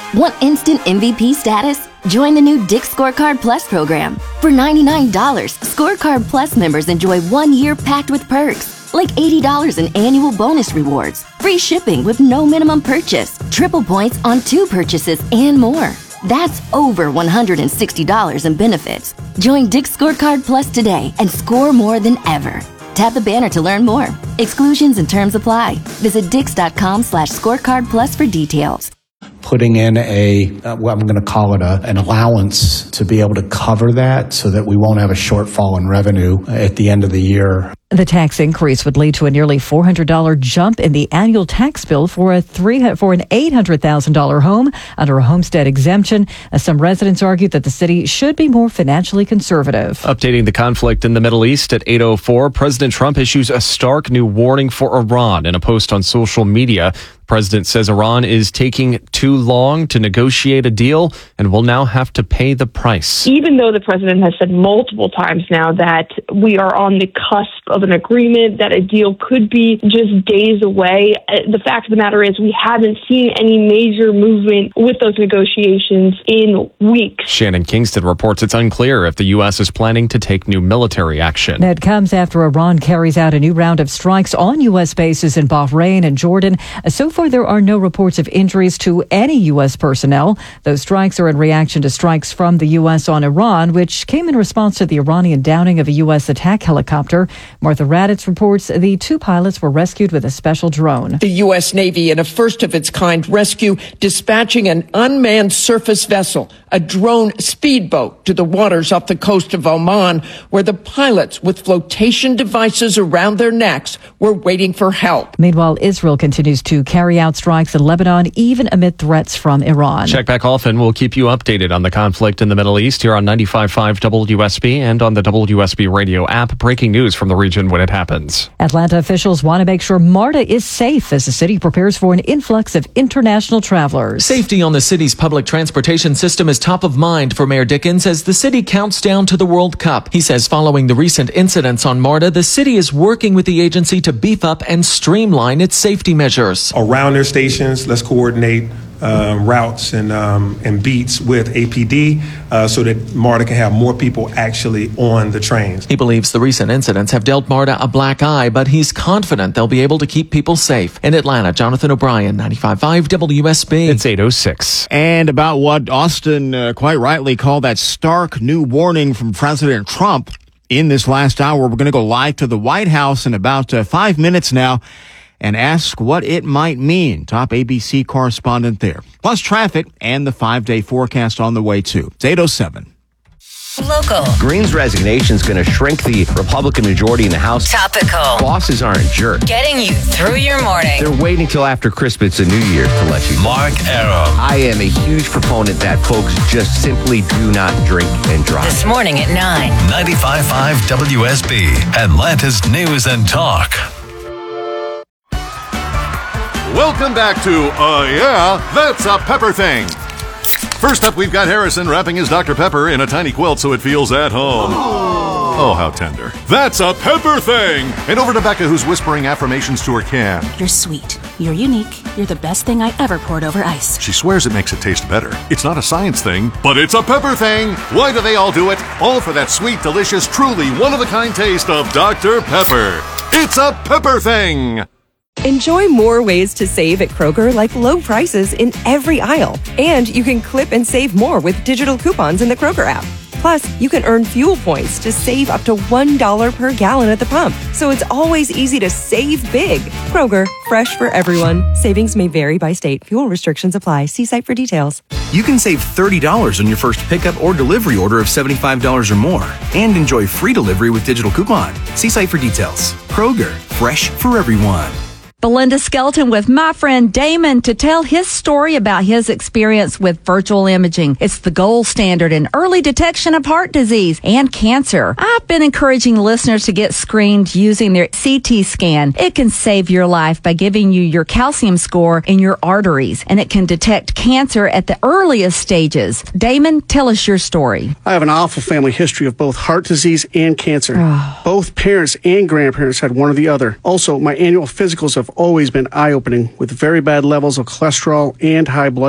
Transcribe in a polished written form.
Want instant MVP status? Join the new Dick's Scorecard Plus program. For $99, Scorecard Plus members enjoy 1 year packed with perks, like $80 in annual bonus rewards, free shipping with no minimum purchase, triple points on 2 purchases, and more. That's over $160 in benefits. Join Dick's Scorecard Plus today and score more than ever. Tap the banner to learn more. Exclusions and terms apply. Visit dix.com/scorecard plus for details. Putting in I'm going to call it an allowance to be able to cover that so that we won't have a shortfall in revenue at the end of the year. The tax increase would lead to a nearly $400 jump in the annual tax bill for an $800,000 home under a homestead exemption. Some residents argued that the city should be more financially conservative. Updating the conflict in the Middle East at 8:04, President Trump issues a stark new warning for Iran in a post on social media. The president says Iran is taking too long to negotiate a deal and will now have to pay the price. Even though the president has said multiple times now that we are on the cusp of an agreement, that a deal could be just days away, the fact of the matter is we haven't seen any major movement with those negotiations in weeks. Shannon Kingston reports it's unclear if the U.S. is planning to take new military action. That comes after Iran carries out a new round of strikes on U.S. bases in Bahrain and Jordan. So far, there are no reports of injuries to any U.S. personnel. Those strikes are in reaction to strikes from the U.S. on Iran, which came in response to the Iranian downing of a U.S. attack helicopter. Martha Raddatz reports the 2 pilots were rescued with a special drone. The U.S. Navy, in a first-of-its-kind rescue, dispatching an unmanned surface vessel, a drone speedboat, to the waters off the coast of Oman, where the pilots, with flotation devices around their necks, were waiting for help. Meanwhile, Israel continues to carry out strikes in Lebanon, even amid threats from Iran. Check back often. We'll keep you updated on the conflict in the Middle East here on 95.5 WSB and on the WSB radio app. Breaking news from the region when it happens. Atlanta officials want to make sure MARTA is safe as the city prepares for an influx of international travelers. Safety on the city's public transportation system is top of mind for Mayor Dickens as the city counts down to the World Cup. He says following the recent incidents on MARTA, the city is working with the agency to beef up and streamline its safety measures. Around their stations, let's coordinate routes and beats with APD so that MARTA can have more people actually on the trains. He believes the recent incidents have dealt MARTA a black eye, but he's confident they'll be able to keep people safe. In Atlanta, Jonathan O'Brien, 95.5 WSB. It's 8:06. And about what Austin quite rightly called that stark new warning from President Trump in this last hour. We're going to go live to the White House in about 5 minutes now and ask what it might mean. Top ABC correspondent there. Plus traffic and the 5-day forecast on the way too. It's 8:07. Local. Green's resignation is going to shrink the Republican majority in the House. Topical. Bosses aren't jerks. Getting you through your morning. They're waiting till after Christmas and New Year's to let you know. Mark Arum. I am a huge proponent that folks just simply do not drink and drive. This morning at 9. 95.5 WSB, Atlanta's News and Talk. Welcome back to Yeah, That's a Pepper Thing. First up, we've got Harrison wrapping his Dr. Pepper in a tiny quilt so it feels at home. Oh, how tender. That's a Pepper Thing! And over to Becca, who's whispering affirmations to her can. You're sweet. You're unique. You're the best thing I ever poured over ice. She swears it makes it taste better. It's not a science thing, but it's a pepper thing! Why do they all do it? All for that sweet, delicious, truly one-of-a-kind taste of Dr. Pepper. It's a Pepper Thing! Enjoy more ways to save at Kroger, like low prices in every aisle. And you can clip and save more with digital coupons in the Kroger app. Plus, you can earn fuel points to save up to $1 per gallon at the pump. So it's always easy to save big. Kroger, fresh for everyone. Savings may vary by state. Fuel restrictions apply. See site for details. You can save $30 on your first pickup or delivery order of $75 or more. And enjoy free delivery with digital coupon. See site for details. Kroger, fresh for everyone. Belinda Skelton with my friend Damon to tell his story about his experience with virtual imaging. It's the gold standard in early detection of heart disease and cancer. I've been encouraging listeners to get screened using their CT scan. It can save your life by giving you your calcium score in your arteries, and it can detect cancer at the earliest stages. Damon, tell us your story. I have an awful family history of both heart disease and cancer. Both parents and grandparents had one or the other. Also, my annual physicals have always been eye-opening with very bad levels of cholesterol and high blood